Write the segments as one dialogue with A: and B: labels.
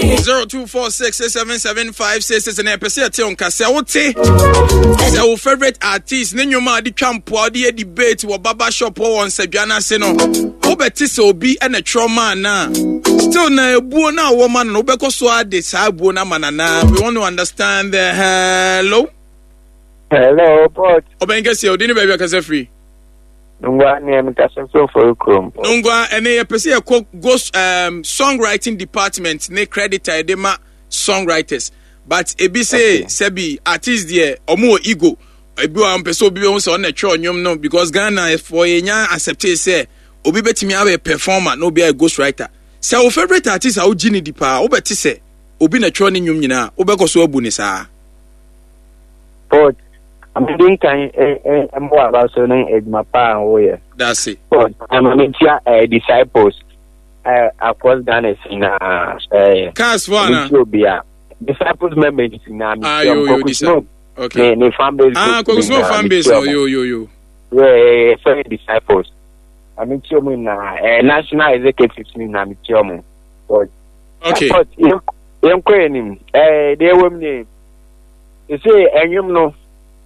A: 0246777566 and episode on Kasawote. Our favorite artist, Ninyoma di Champo, the debate or Baba Shop on Sabiana Seno. Obetiso be and a trauma na. Still na buona woman no beko so de sa buona manana. We want to understand the hello.
B: Hello, but
A: Obenga o dini baby akase free.
B: Nungwa name kasenso for Chrome.
A: Nungwa ene yepese ghost songwriting department ne credit edema songwriters. But ebi say sebi artist there omo ego. Ebi wa mpese obi won say on na twa onyom no because Ghana for yenya accept say obi betimi abe performer no be a ghostwriter. Say our favorite artist a ugini dipa obeti say obi na twa ne nyom nyina obekoso abu ni saa.
B: But I'm doing more about something at my power.
A: That's it.
B: But I'm a disciples across Ghana in
A: Cast one.
B: Disciples members in
A: okay.
B: Fan base.
A: Cosmo fan base. Yo.
B: Yeah, sorry, disciples. I'm in national executive in Amichomo.
A: Okay.
B: But I'm calling they were me. You say, and you know.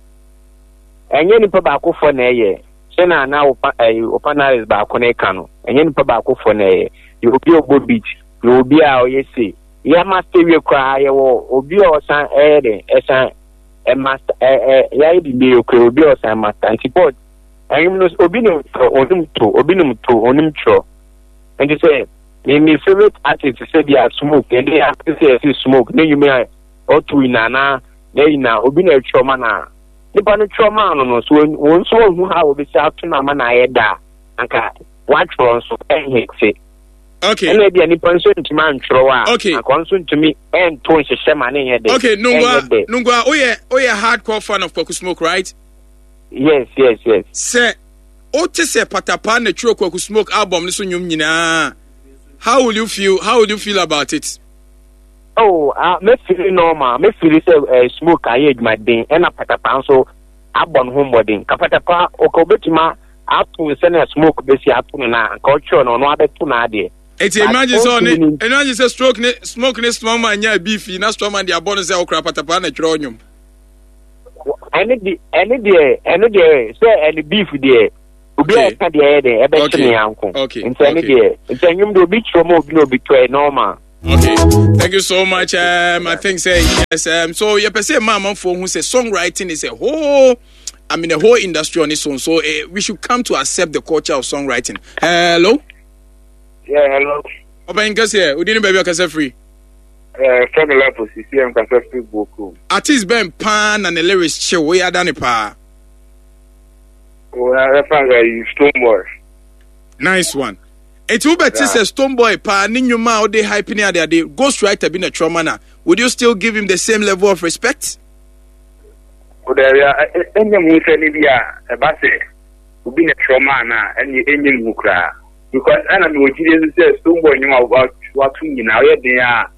B: Enye nipa baako fo na eye se na opanaris baako na kanu enye nipa baako fo na eye you obi ogbo beach you obi a oyese ya master we kwa ye wo obi osan ere esan master ya ibi be okre obi osan master antipod enyim no obi no onum to onum tro and you say my favorite artist say dia smoke and they have to say smoke na you me otu inana na ina obi na tro mana nipa no trauma no so won so hu ha obi sa to na ma na yeda anka what from so ehekse
A: okay
B: ene bia nipa nso ntuma ntro a akonso ntumi ento nhyehyɛ ma ne yede
A: okay nungwa oye hardcore fan of Kwaku Smoke, right?
B: Yes
A: say o te say patapa na tro Kwaku Smoke album ni so nyum nyina how will you feel about it?
B: Oh, me feel normal. Me feel say smoke aye my den and a patapa so abon homebody. Kapatapa okobetima atu se na smoke be si atu na culture no abetu na ade.
A: Eti imagine so ni imagine say smoke ne strong man nya beef na strong man dia born say okra patapa na tro nyum.
B: Any dey say any beef there. Obi e ka dey there e be tini anko. Nti nyum do bi tro mo no bi to normal.
A: Okay, thank you so much. I think say yes. So you per se mama for who say songwriting is a whole industry on its own. So we should come to accept the culture of songwriting. Hello.
B: Yeah, hello.
A: Oba Inkas here. Udini baby akase free.
B: Family position am kase free boku.
A: Artist Ben Pan and the lyrics chill. We are done pa.
B: Oh, I found Stoneboy.
A: Nice one. It will be says Stoneboy pa ninyuma o de hyping ya de ghostwriter be na trauma na. Would you still give him the same level of respect?
B: O there ya enye mu se ni bia e ba se obi na trauma na enye mu kra because ana me ojide say Stoneboy nyuma wa tu nyina o ye den a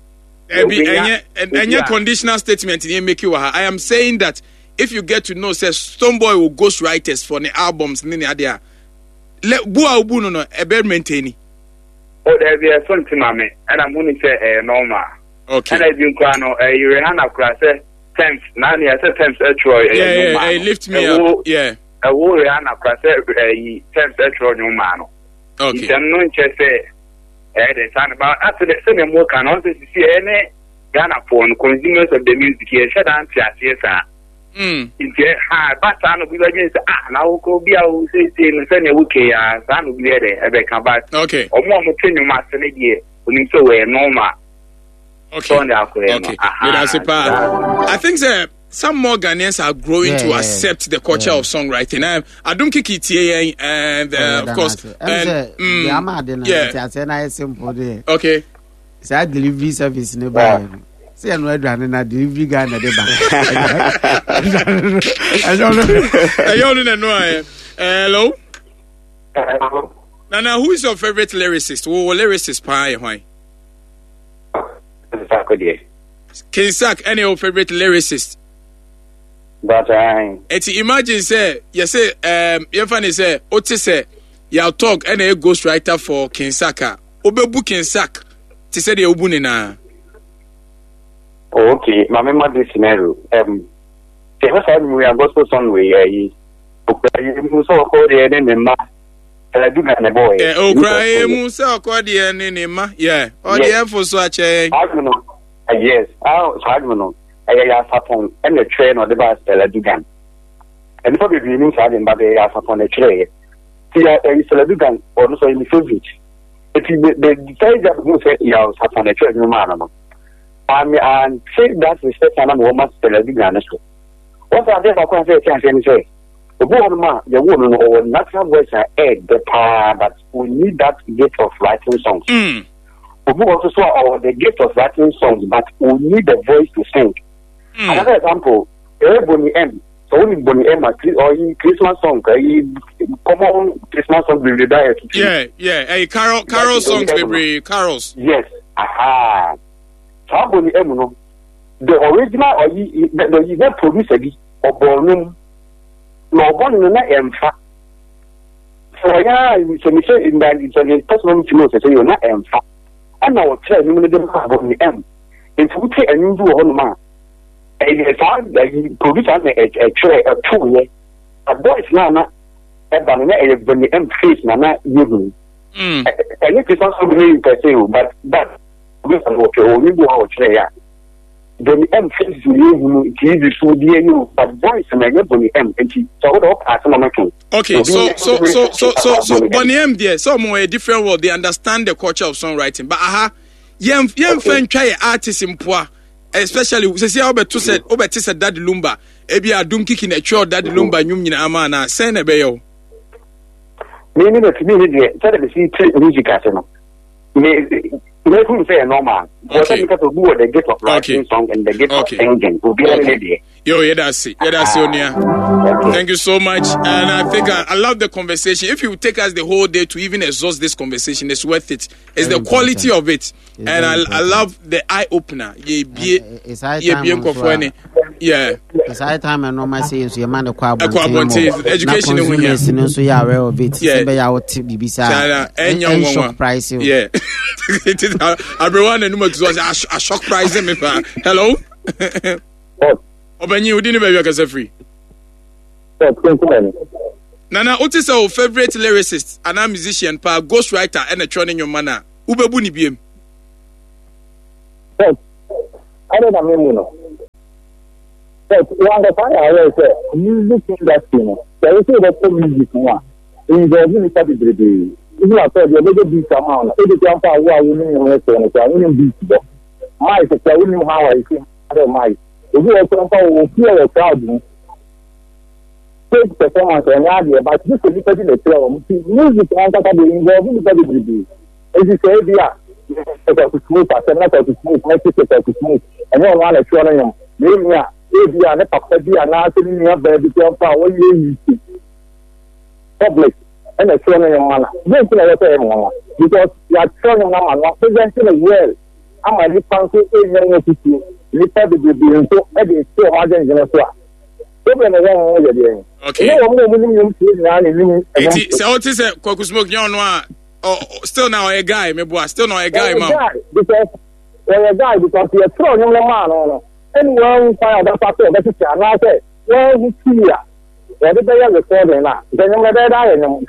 A: enye conditional statement in make you I am saying that if you get to know say Stoneboy will ghostwriters for the albums ni adia le bua obu no ebe maintain.
B: Oh, there be a son to mame, and I'm going to say normal.
A: Okay.
B: And I didn't cry no, you ran across temps, Nani, I said temps,
A: yeah, lift me up. Yeah.
B: A war ran across temps, no man.
A: Okay.
B: It's a no interest, the son about after the same work and also to see any Ghana phone consumers of the music here, shut down to yes, Into but I know we against now go be out say send a week I will be there I come back.
A: Okay.
B: Or more continue master idea when so normal.
A: Okay. I think some more Ghanaians are growing to accept the culture of songwriting. I don't kick it here and of course okay.
C: So delivery service nearby. Say no adwane na delivery guy na de ba.
A: I don't know. Hello. Nana, who is your favorite lyricist? Who lyricist pa why? King Sak, any your favorite lyricist?
B: But
A: imagine say, you say you funny say, Oti say, you talk any ghostwriter for King Saka. Obebu King Sak. Ti say the obuni na.
B: Okay, my member this scenario. The first time we are gospel song we so called the enema. I do not boy.
A: Oh, cry, Musa, Cordia, Nima. Yeah, or the air for such a.
B: Yes, I don't know. I have upon and the train or the bus, Dugan. And probably means I didn't, but they have upon a tray. See, I is a Dugan also in the favorite. If they decide that you say you have upon a train, no man. And say that's the step and I'm almost the Dugan. What are they about to say? The woman or natural voice are egg, the power, but we need that gift of writing songs. We also saw the gift of writing songs, but we need the voice to sing. Another example, Bonnie M. So only Bonnie M. or Christmas song, common Christmas song will be there.
A: Yeah, carol songs, baby, carols.
B: Yes, aha. So Bonnie M. No, the original or the producer or Bonum. No one in the empha. So, yeah, so in that it's a personal to know that you're not empha. And I will tell you the M. If we take a new one man, and it's hard that you produce a tray or 2 years. A boy is not a banana when the M face, Nana, you. And it is also really per se, but we are okay, we go out there. Then the M face you TV so dear you, but voice and I get Bonnie M and so up as an American.
A: Okay, so Bonnie M there, some more a different world, they understand the culture of songwriting. But young friend try artists in poor, especially we say Albert said Daddy Lumba, Ebi Adum kicking a chore Daddy Lumba, Yumina Amana, send a bayo.
B: Maybe the community said to see music as Let me say normal.
A: Okay.
B: Because of who the gift of writing song and the gift of singing will be a lady.
A: Yo, yeah, that's it. Yeah, that's it. Thank you so much. And I think I love the conversation. If you take us the whole day to even exhaust this conversation, it's worth it. It's the quality of it. And I love the eye opener.
C: It's high time.
A: Yeah.
C: It's high time and normal saying so your man
A: education
C: is so yeah aware of it.
A: Yeah.
C: Shock price.
A: Yeah. Everyone and number 2 was a shock price. Hello. Obanyi, we didn't baby can free. Nana, what is our favorite lyricist and a musician, pa ghostwriter and a training your manner? Ubebu ni biem.
B: I don't know. But one of the say music industry, there is a music one. In the university, if you are told you better be someone, if you can find why you need to win beat. My is a winning how I see other mice. If you are someone who hear a crowd, take performance and idea, but this is because the film, music and that be involved in the DVD. As you say, yeah, to smoke, I said not to smoke, my sister to smoke, and you want to show them. If you are not announcing your baby, power you public and a showing your manner. This is what because you are showing now and not presenting a well. I'm a little fancy in your office. You said it would be so heavy, so hard in the soil.
A: Okay. So what is it? Kwaku Smoke, you know, still now a guy, maybe still now a guy, man.
B: Because you're a guy because you're throwing him man. Anyone find that factor, that's it. And I say, well, you see, everybody has a problem now. Then you're better than him.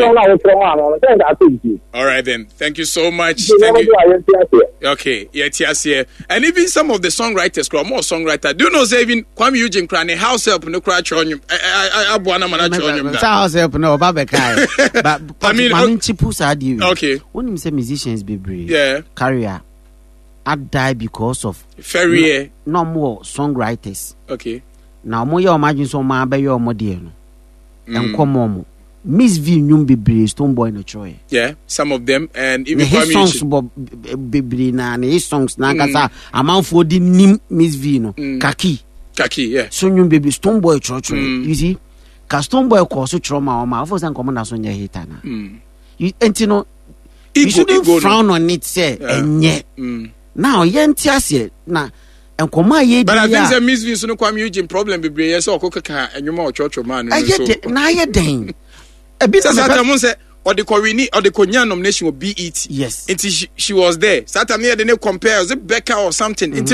A: All right, then. Thank you so much. Thank you. Okay, yeah, TSC. And even some of the songwriters, more songwriters. Do you know, even Kwame Eugene Krane, house help no crash on you. I want to
C: house help no, Babakai. But I mean,
A: okay.
C: When you say musicians be brave,
A: yeah,
C: career. I die because of
A: Ferrier.
C: No more songwriters.
A: Okay.
C: Now more your imagine so my be your model. And come on. Miss V Nyum be Stone Boy no choy.
A: Yeah, some of them and even
C: his songs be na his songs na kasa amount for the nim Miss V no. Kaki, yeah. So Nyum be Stone Boy chocho. You see? Ka Stone Boy ko so trauma o ma for san come na so nya hater na. You entino you shouldn't frown on it say enye. Now yentiase na enkoma ye
A: but I think the Miss V so no Kwame Eugene problem be bre yes o kokaka enwuma o chocho man so
C: na ye den
A: a bit of that say or the Korini or the Konya nomination of BET.
C: Yes.
A: Until she was there. Saturday they compare was it Becca or something. Until no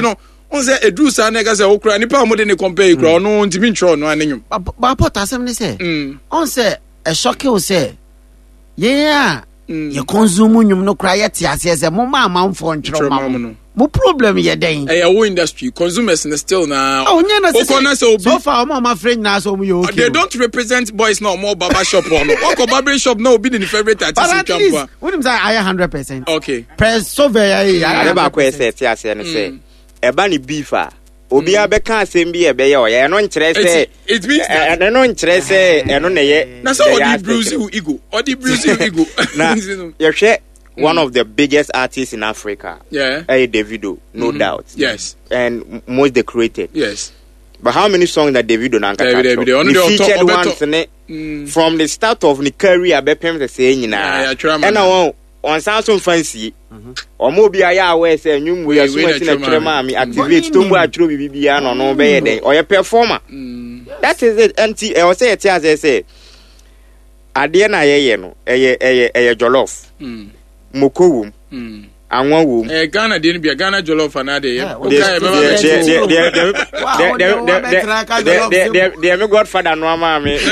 A: on say edu sa na ga say okura nipa mo de ne compare ikura ono ntimi ntro no anenwum
C: ba pota asem ne say on say e shock you say yeah you consume nyum no kra yet ase say mo ma amamfo ntro ma mo problem ye den
A: wo industry consumers na still na
C: so far my friend na so you okay
A: they don't represent boys no more barber shop or no or barber shop no be the favorite artist in camp
C: what him say I 100%
A: okay
C: press so very
D: I ba ko say ase ne say e ba ni beef obi abeka asem bi ebe ye oye no nkyere say
A: it means
D: no nkyere say eno na ye
A: na so odi bruise ego na
D: ye hwe one of the biggest artists in Africa.
A: Yeah.
D: Davido, no doubt.
A: Yes.
D: And most decorated.
A: Yes.
D: But how many songs that Davido
A: Davido
D: he featured once in it from the start of the career bepem the saying na. And now on Samsung fancy or mobi aya we say nyum we asuma sin na trema me activate to mo atro bibia no be den or your performer. That is it. Anti I say it as I say ade na ye no eye jollof. Mokowum anwawum
A: Ghana dey be Ghana jollof anade
D: they me godfather no ama me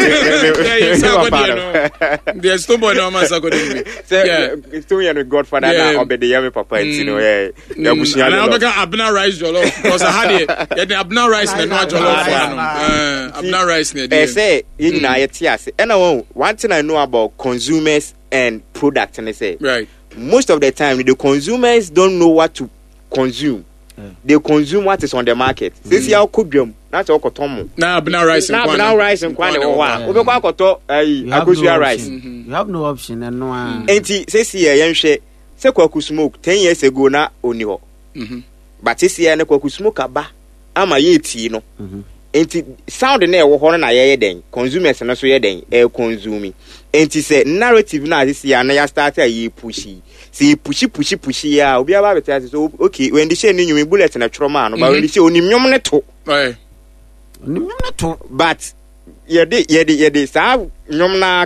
A: the stumble no ma sa godin
D: be still your godfather na obede ya me papa ntino ya busia
A: na obeka abna rice jollof because I had the abna rice na no jollof abna rice na dey
D: say yin na yeti ase and one thing I know about consumers and product and they say
A: right
D: most of the time the consumers don't know what to consume. They consume what is on the market. This year kudwam that's all kotomo
A: na abna rice
D: and kwane owa obekwa koto akosia rice
C: you have no option and no
D: enti this year yenhwe se kwaku smoke 10 years ago na oni ho but this year na kwaku smoke aba ama ye ti no enti sound na ewo ho na ye den consumers na so ye den consume enti say narrative na this year na ya start ayi pushy see pushy ya obi aba beta so okay when the say ni nyumi bullet na troma no ba when the say oni nyom ne to
C: oni nyom ne to
D: but ye de sa nyom na